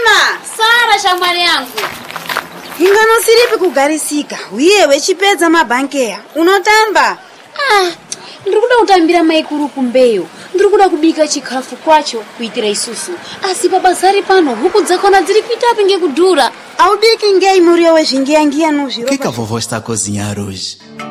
Sara shamwari yangu. Ingano siripi kugarisika. Uyewe chipedza mabankeya. Unotamba? Ndikuda kutambira maikuru kumbeyo. Ndikuda kubika chikafu kwacho kuitira isusu. Asi babazari pano huku dzakona dziri kuita pinge kudura. Audiki ngei muriyo wezvingiyangiya nozviro. O que a vovó está a cozinhar hoje?